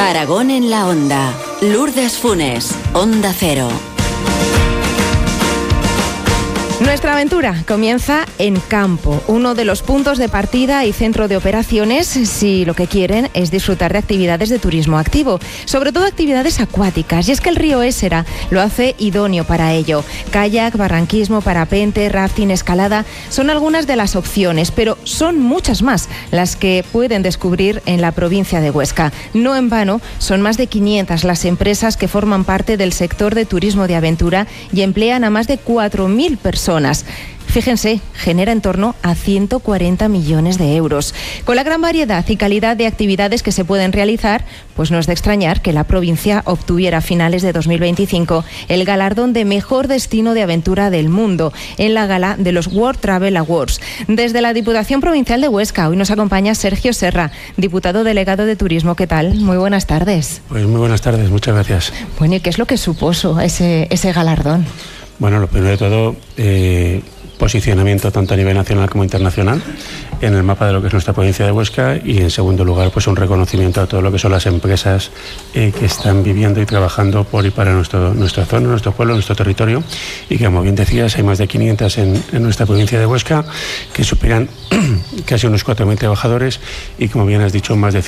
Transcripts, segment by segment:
Aragón en la Onda. Lourdes Funes, Onda Cero. Nuestra aventura comienza en Campo, uno de los puntos de partida y centro de operaciones si lo que quieren es disfrutar de actividades de turismo activo, sobre todo actividades acuáticas, y es que el río Ésera lo hace idóneo para ello. Kayak, barranquismo, parapente, rafting, escalada son algunas de las opciones, pero son muchas más las que pueden descubrir en la provincia de Huesca. No en vano, son más de 500 las empresas que forman parte del sector de turismo de aventura y emplean a más de 4.000 personas. Fíjense, genera en torno a 140 millones de euros. Con la gran variedad y calidad de actividades que se pueden realizar, pues no es de extrañar que la provincia obtuviera a finales de 2025 el galardón de mejor destino de aventura del mundo en la gala de los World Travel Awards. Desde la Diputación Provincial de Huesca, hoy nos acompaña Sergio Serra, diputado delegado de Turismo. ¿Qué tal? Muy buenas tardes. Pues muy buenas tardes, muchas gracias. Bueno, ¿y qué es lo que supuso ese galardón? Bueno, lo primero de todo, posicionamiento tanto a nivel nacional como internacional en el mapa de lo que es nuestra provincia de Huesca, y en segundo lugar pues un reconocimiento a todo lo que son las empresas que están viviendo y trabajando por y para nuestra zona, nuestro pueblo, nuestro territorio, y que, como bien decías, hay más de 500 en nuestra provincia de Huesca, que superan casi unos 4.000 trabajadores y, como bien has dicho, más de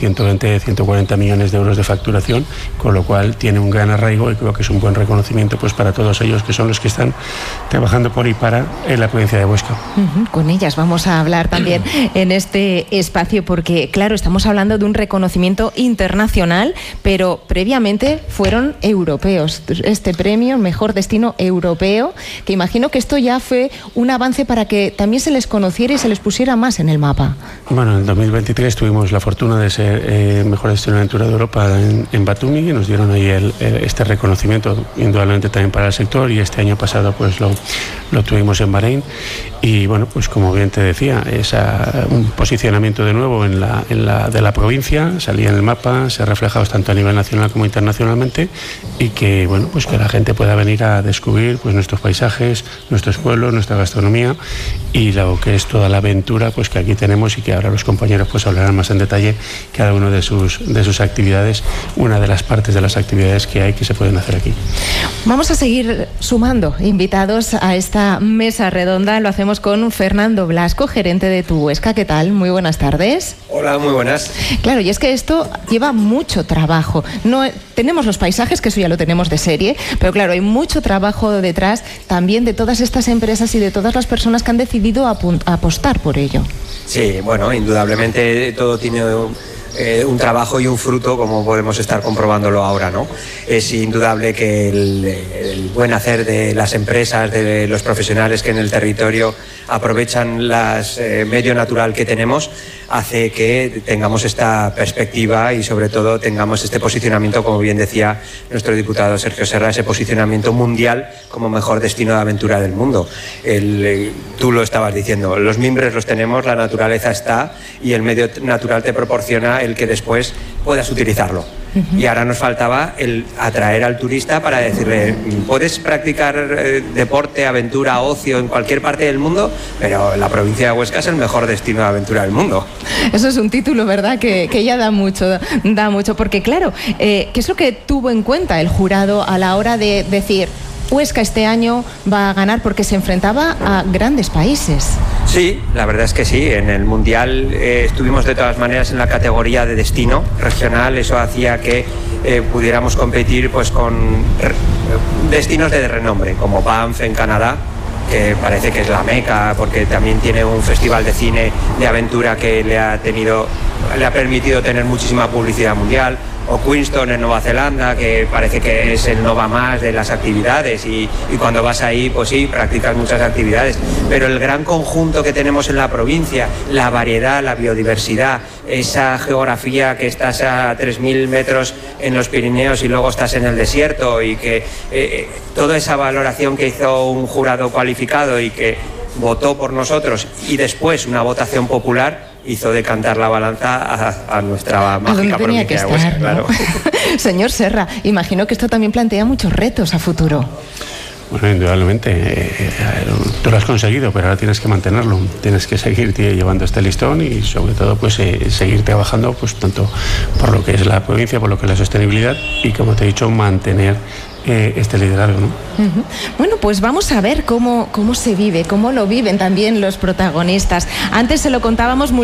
140 millones de euros de facturación, con lo cual tiene un gran arraigo y creo que es un buen reconocimiento pues para todos ellos que son los que están trabajando por y para la provincia de Huesca. Con ellas vamos a hablar también en este espacio, porque claro, estamos hablando de un reconocimiento internacional, pero previamente fueron europeos. Este premio, Mejor Destino Europeo, que imagino que esto ya fue un avance para que también se les conociera y se les pusiera más en el mapa. Bueno, en 2023 tuvimos la fortuna de ser Mejor Destino de Aventura de Europa en Batumi, y nos dieron ahí este reconocimiento, indudablemente también para el sector, y este año pasado pues lo tuvimos en Bahrein. Y bueno, pues como bien te decía, es un posicionamiento de nuevo de la provincia, salía en el mapa, se ha reflejado tanto a nivel nacional como internacionalmente, y que bueno, pues que la gente pueda venir a descubrir pues nuestros paisajes, nuestros pueblos, nuestra gastronomía y lo que es toda la aventura pues que aquí tenemos, y que ahora los compañeros pues hablarán más en detalle cada uno de sus actividades, una de las partes de las actividades que hay que se pueden hacer aquí. Vamos a seguir sumando invitados a esta mesa redonda. Lo hacemos con Fernando Blasco, gerente de Tu Huesca. ¿Qué tal? Muy buenas tardes. Hola, muy buenas. Claro, y es que esto lleva mucho trabajo. No tenemos los paisajes, que eso ya lo tenemos de serie, pero claro, hay mucho trabajo detrás también de todas estas empresas y de todas las personas que han decidido apostar por ello. Sí, bueno, indudablemente todo tiene un trabajo y un fruto, como podemos estar comprobándolo ahora, ¿no? Es indudable que el buen hacer de las empresas, de los profesionales que en el territorio aprovechan el medio natural que tenemos, hace que tengamos esta perspectiva y sobre todo tengamos este posicionamiento, como bien decía nuestro diputado Sergio Serra, ese posicionamiento mundial como mejor destino de aventura del mundo. Tú lo estabas diciendo, los mimbres los tenemos, la naturaleza está y el medio natural te proporciona el que después puedas utilizarlo. Y ahora nos faltaba el atraer al turista para decirle, puedes practicar deporte, aventura, ocio en cualquier parte del mundo, pero la provincia de Huesca es el mejor destino de aventura del mundo. Eso es un título, ¿verdad?, que ya da mucho, porque claro, ¿qué es lo que tuvo en cuenta el jurado a la hora de decir Huesca este año va a ganar, porque se enfrentaba a grandes países? Sí, la verdad es que sí. En el Mundial estuvimos de todas maneras en la categoría de destino regional. Eso hacía que pudiéramos competir pues con destinos de renombre, como Banff en Canadá, que parece que es la meca, porque también tiene un festival de cine de aventura que le ha permitido tener muchísima publicidad mundial, o Queenstown en Nueva Zelanda, que parece que es el no va más de las actividades, y cuando vas ahí, pues sí, practicas muchas actividades, pero el gran conjunto que tenemos en la provincia, la variedad, la biodiversidad, esa geografía, que estás a 3.000 metros en los Pirineos y luego estás en el desierto, y que toda esa valoración que hizo un jurado cualificado y que votó por nosotros, y después una votación popular, hizo decantar la balanza a nuestra mágica provincia de Huesca, claro. Señor Serra, imagino que esto también plantea muchos retos a futuro. Bueno, indudablemente, tú lo has conseguido, pero ahora tienes que mantenerlo, tienes que seguir llevando este listón y sobre todo pues seguir trabajando pues tanto por lo que es la provincia, por lo que es la sostenibilidad y, como te he dicho, mantener este liderazgo, ¿no? Uh-huh. Bueno, pues vamos a ver cómo se vive, cómo lo viven también los protagonistas. Antes se lo contábamos